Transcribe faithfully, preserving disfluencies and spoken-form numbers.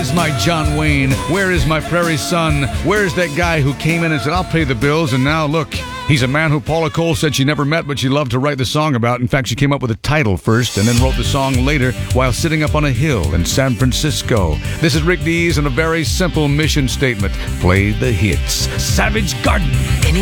Where's my John Wayne? Where is my Prairie Son? Where's that guy who came in and said, I'll pay the bills, and now look, he's a man who Paula Cole said she never met, but she loved to write the song about. In fact, she came up with a title first and then wrote the song later while sitting up on a hill in San Francisco. This is Rick Dees and a very simple mission statement. Play the hits. Savage Garden.